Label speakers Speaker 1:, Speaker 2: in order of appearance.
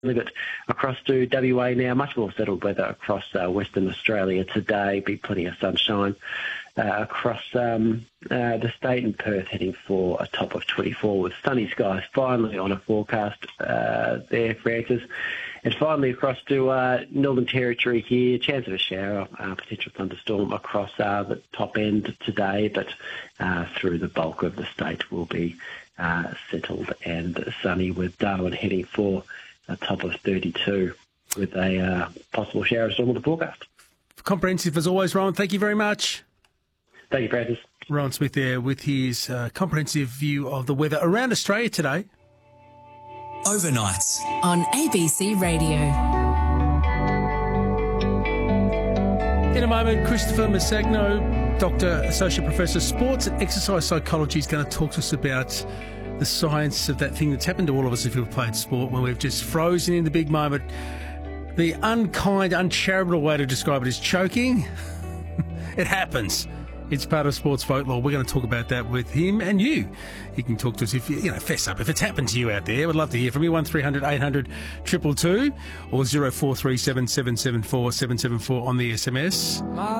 Speaker 1: But across to WA now, much more settled weather across Western Australia today. Be plenty of sunshine across the state, and Perth heading for a top of 24 with sunny skies finally on a forecast there, Francis. And finally across to Northern Territory here, chance of a shower, potential thunderstorm across the top end today, but through the bulk of the state will be settled and sunny, with Darwin heading for a top of 32 with a possible shower storm on the forecast.
Speaker 2: Comprehensive as always, Rowan. Thank you very much.
Speaker 1: Thank you, Francis.
Speaker 2: Rowan Smith there with his comprehensive view of the weather around Australia today.
Speaker 3: Overnights
Speaker 4: on ABC Radio.
Speaker 2: In a moment, Christopher Massagno, Doctor, Associate Professor, Sports and Exercise Psychology, is going to talk to us about the science of that thing that's happened to all of us if we've played sport, when we've just frozen in the big moment. The unkind, uncharitable way to describe it is choking. It happens. It's part of sports folklore. We're going to talk about that with him and you. You can talk to us if you fess up. If it's happened to you out there, we'd love to hear from you. 1300 800 222 or 0437 774 774 on the SMS.